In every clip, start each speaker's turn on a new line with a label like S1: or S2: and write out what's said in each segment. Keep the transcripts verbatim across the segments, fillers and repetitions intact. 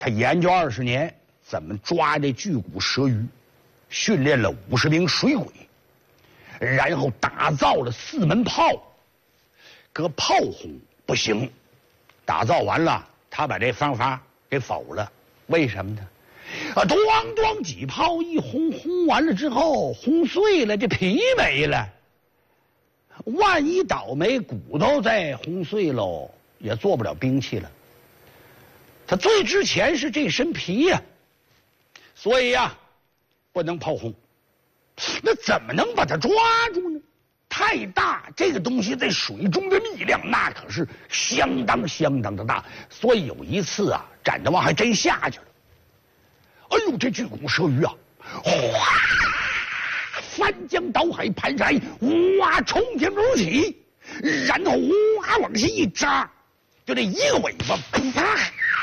S1: 他研究二十年怎么抓这巨骨蛇鱼，训练了五十名水鬼，然后打造了四门炮。搁炮轰不行，打造完了，他把这方法给否了。为什么呢？啊，咣咣几炮一轰，轰完了之后，轰碎了，这皮没了。万一倒霉，骨头再轰碎喽，也做不了兵器了。他最值钱是这身皮呀、啊，所以呀、啊，不能炮轰。那怎么能把它抓住呢？太大，这个东西在水中的力量那可是相当相当的大，所以有一次啊，展大王还真下去了。哎呦，这巨骨蛇鱼啊，哗，翻江倒海盘山，哇，冲天而起，然后哇往下一扎，就这一个尾巴，啪，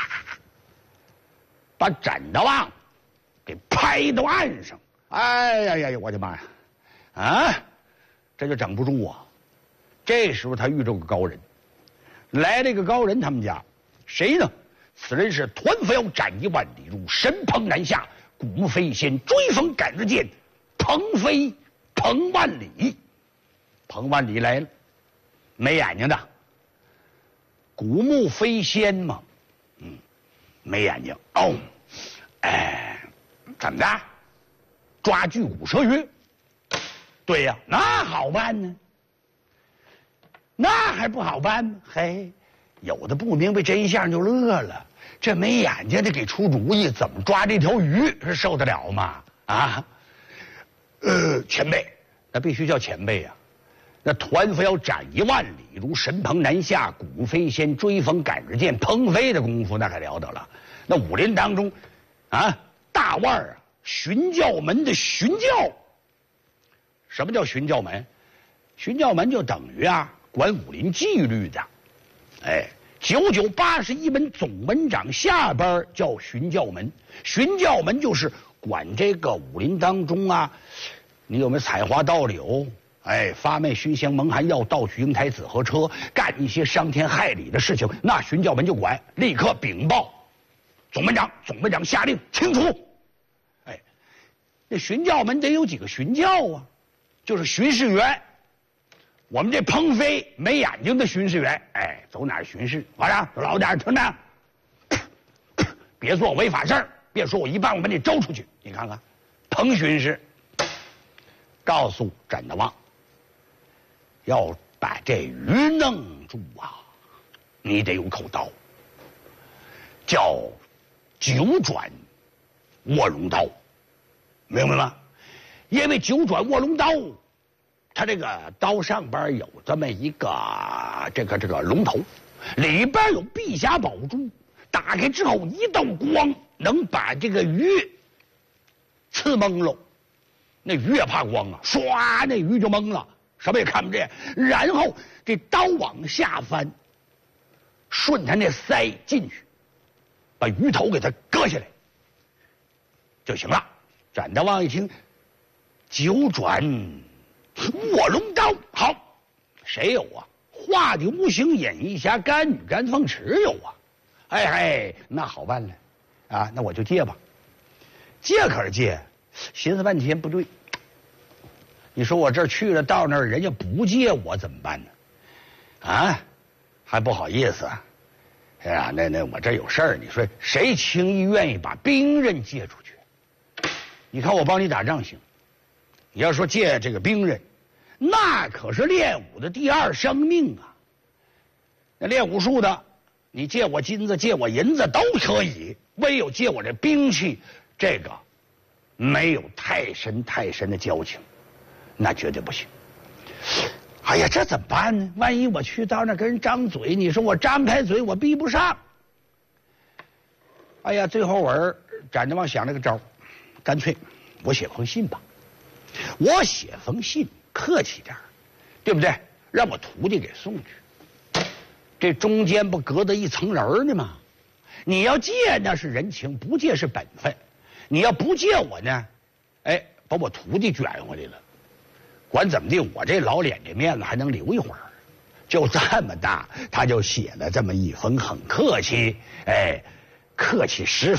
S1: 把展大王给拍到岸上。哎呀呀呀，我的妈呀！啊！这就整不住啊！这时候他遇着个高人，来了一个高人他们家，谁呢？此人是团飞斩一万里路，神鹏南下，古飞仙追风赶日箭，鹏飞鹏万里。鹏万里来了，没眼睛的，古木飞仙嘛，嗯，没眼睛哦，哎，怎么的？抓巨骨蛇鱼？对呀，那好办呢？那还不好办吗？嘿，有的不明白真相就乐了。这没眼睛的给出主意，怎么抓这条鱼是受得了吗？啊，呃，前辈，那必须叫前辈呀、啊。那团飞要斩一万里，如神鹏南下，古飞仙追风赶日箭，鹏飞的功夫那可了得了。那武林当中，啊，大腕儿啊，巡教门的巡教。什么叫巡教门？巡教门就等于啊管武林纪律的，哎，九九八十一门总门长下边叫巡教门，巡教门就是管这个武林当中啊，你有没有采花盗柳？哎，发卖熏香蒙汗药，盗取英台紫河车，干一些伤天害理的事情，那巡教门就管，立刻禀报总门长，总门长下令清除。哎，那巡教门得有几个巡教啊？就是巡视员，我们这鹏飞没眼睛的巡视员，哎，走哪儿巡视？我说老点听着，别做违法事儿，别说我一半我把你招出去。你看看，鹏巡视告诉展大王，要把这鱼弄住啊，你得有口刀，叫九转卧龙刀，明白吗？因为九转卧龙刀，它这个刀上边有这么一个这个这个龙头，里边有碧霞宝珠，打开之后一道光能把这个鱼刺蒙喽。那鱼也怕光啊，唰，那鱼就蒙了，什么也看不见。然后这刀往下翻，顺他那腮进去，把鱼头给它割下来就行了。展大王一听，九转卧龙刀，好，谁有啊？画的无形演艺侠甘女甘凤池有啊。哎哎，那好办了啊，那我就借吧。借可是借，寻思半天不对。你说我这儿去了，到那儿人家不借我怎么办呢？啊，还不好意思啊。哎呀，那那我这有事儿，你说谁轻易愿意把兵刃借出去？你看我帮你打仗行，你要说借这个兵刃，那可是练武的第二生命啊。那练武术的，你借我金子借我银子都可以，唯有借我这兵器，这个没有太深太深的交情，那绝对不行。哎呀，这怎么办呢？万一我去到那跟人张嘴，你说我张开嘴我闭不上。哎呀，最后我展大王想了个招，干脆我写封信吧。我写封信客气点，对不对？让我徒弟给送去。这中间不隔着一层人呢吗？你要借那是人情，不借是本分。你要不借我呢，哎，把我徒弟卷回来了。管怎么地，我这老脸这面子还能留一会儿。就这么大，他就写了这么一封很客气，哎， 客气十